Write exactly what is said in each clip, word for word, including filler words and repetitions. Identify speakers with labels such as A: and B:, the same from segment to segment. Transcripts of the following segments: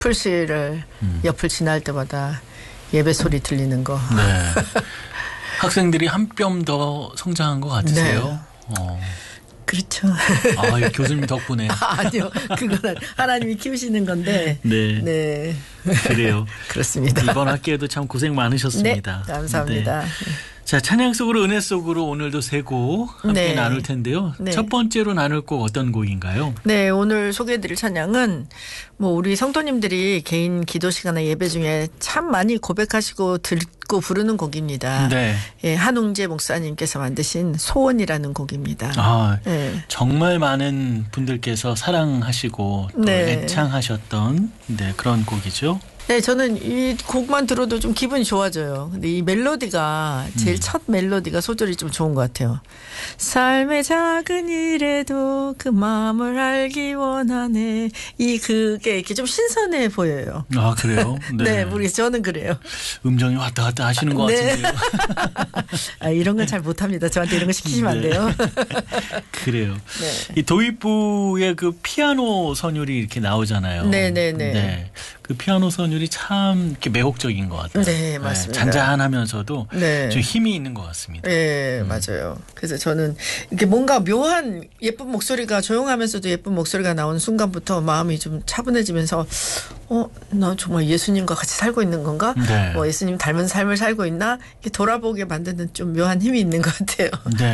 A: 풀씨를 음. 옆을 지날 때마다 예배 소리 들리는 거.
B: 네. 학생들이 한 뼘 더 성장한 것 같으세요?
A: 네.
B: 어.
A: 그렇죠.
B: 아, 교수님 덕분에.
A: 아니요. 그건 하나님이 키우시는 건데.
B: 네.
A: 네.
B: 그래요.
A: 그렇습니다.
B: 이번 학기에도 참 고생 많으셨습니다.
A: 네. 감사합니다.
B: 네. 자, 찬양 속으로 은혜 속으로 오늘도 세 곡 함께
A: 네.
B: 나눌 텐데요.
A: 네.
B: 첫 번째로 나눌 곡 어떤 곡인가요?
A: 네, 오늘 소개해드릴 찬양은 뭐 우리 성도님들이 개인 기도 시간에 예배 중에 참 많이 고백하시고 듣고 부르는 곡입니다.
B: 네.
A: 예, 한웅재 목사님께서 만드신 소원이라는 곡입니다.
B: 아,
A: 네.
B: 정말 많은 분들께서 사랑하시고 또
A: 네.
B: 애창하셨던 네, 그런 곡이죠.
A: 네, 저는 이 곡만 들어도 좀 기분이 좋아져요. 근데 이 멜로디가 제일
B: 음.
A: 첫 멜로디가 소절이 좀 좋은 것 같아요. 삶의 작은 일에도 그 마음을 알기 원하네. 이 그게 이렇게 좀 신선해 보여요.
B: 아, 그래요?
A: 네,
B: 네.
A: 우리 저는 그래요.
B: 음정이 왔다 갔다 하시는 것
A: 네.
B: 같은데요.
A: 아, 이런 건 잘 못합니다. 저한테 이런 거 시키시면 안
B: 네.
A: 돼요.
B: 그래요.
A: 네.
B: 이 도입부의 그 피아노 선율이 이렇게 나오잖아요.
A: 네네네.
B: 네. 그 피아노 선율이 참 이렇게 매혹적인 것 같아요.
A: 네, 맞습니다.
B: 잔잔하면서도
A: 네.
B: 좀 힘이 있는 것 같습니다.
A: 네, 맞아요. 그래서 저는 이렇게 뭔가 묘한 예쁜 목소리가 조용하면서도 예쁜 목소리가 나오는 순간부터 마음이 좀 차분해지면서 어, 나 정말 예수님과 같이 살고 있는 건가?
B: 네.
A: 뭐 예수님 닮은 삶을 살고 있나? 이렇게 돌아보게 만드는 좀 묘한 힘이 있는 것 같아요.
B: 네.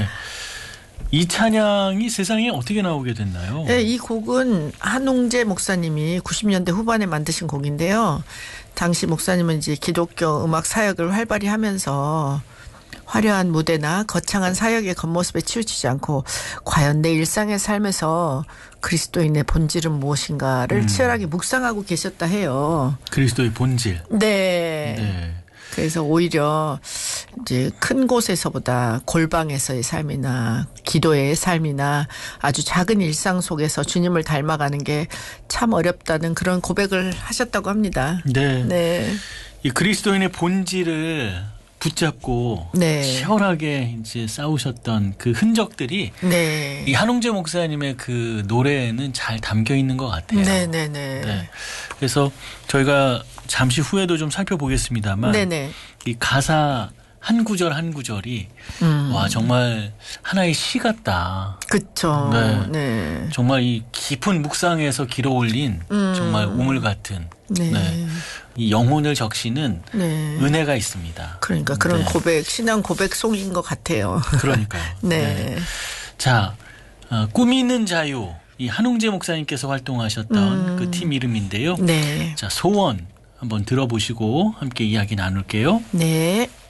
B: 이 찬양이 세상에 어떻게 나오게 됐나요?
A: 네, 이 곡은 한웅재 목사님이 구십 년대 후반에 만드신 곡인데요. 당시 목사님은 이제 기독교 음악 사역을 활발히 하면서 화려한 무대나 거창한 사역의 겉모습에 치우치지 않고 과연 내 일상의 삶에서 그리스도인의 본질은 무엇인가를
B: 음.
A: 치열하게 묵상하고 계셨다 해요.
B: 그리스도의 본질.
A: 네.
B: 네.
A: 그래서 오히려 이제 큰 곳에서보다 골방에서의 삶이나 기도의 삶이나 아주 작은 일상 속에서 주님을 닮아가는 게 참 어렵다는 그런 고백을 하셨다고 합니다.
B: 네.
A: 네.
B: 이 그리스도인의 본질을 붙잡고
A: 네.
B: 치열하게 이제 싸우셨던 그 흔적들이
A: 네.
B: 이 한웅재 목사님의 그 노래에는 잘 담겨 있는 것 같아요.
A: 네네네.
B: 네. 그래서 저희가 잠시 후에도 좀 살펴보겠습니다만
A: 네네.
B: 이 가사 한 구절 한 구절이
A: 음.
B: 와 정말 하나의 시 같다.
A: 그쵸.
B: 네.
A: 네.
B: 정말 이 깊은 묵상에서 길어 올린
A: 음.
B: 정말 우물 같은
A: 네.
B: 네. 이 영혼을 적시는
A: 네.
B: 은혜가 있습니다.
A: 그러니까 그런
B: 네.
A: 고백, 신앙 고백송인 것 같아요.
B: 그러니까요.
A: 네.
B: 네. 자, 어, 꿈이 있는 자유. 이 한웅재 목사님께서 활동하셨던
A: 음.
B: 그 팀 이름인데요.
A: 네.
B: 자, 소원 한번 들어보시고 함께 이야기 나눌게요.
A: 네.